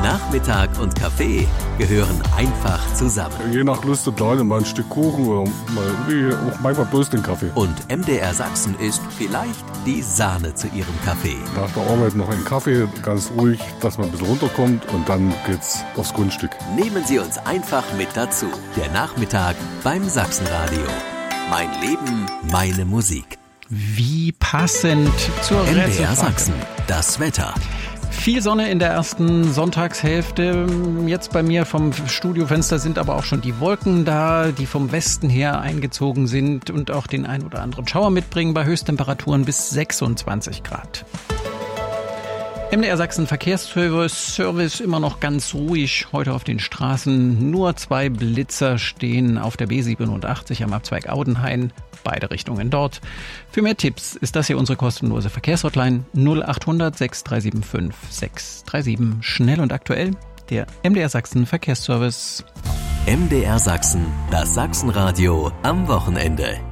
Nachmittag und Kaffee gehören einfach zusammen. Je nach Lust und Laune mal ein Stück Kuchen oder auch manchmal bloß den Kaffee. Und MDR Sachsen ist vielleicht die Sahne zu ihrem Kaffee. Nach der Arbeit noch einen Kaffee, ganz ruhig, dass man ein bisschen runterkommt und dann geht's aufs Grundstück. Nehmen Sie uns einfach mit dazu. Der Nachmittag beim Sachsenradio. Mein Leben, meine Musik. Wie passend zur MDR Rätselfrage. Sachsen, das Wetter. Viel Sonne in der ersten Sonntagshälfte. Jetzt bei mir vom Studiofenster sind aber auch schon die Wolken da, die vom Westen her eingezogen sind und auch den ein oder anderen Schauer mitbringen bei Höchsttemperaturen bis 26 Grad. MDR Sachsen Verkehrsservice immer noch ganz ruhig heute auf den Straßen. Nur 2 Blitzer stehen auf der B87 am Abzweig Audenhain. Beide Richtungen dort. Für mehr Tipps ist das hier unsere kostenlose Verkehrshotline 0800 6375 637. Schnell und aktuell, der MDR Sachsen Verkehrsservice. MDR Sachsen, das Sachsenradio am Wochenende.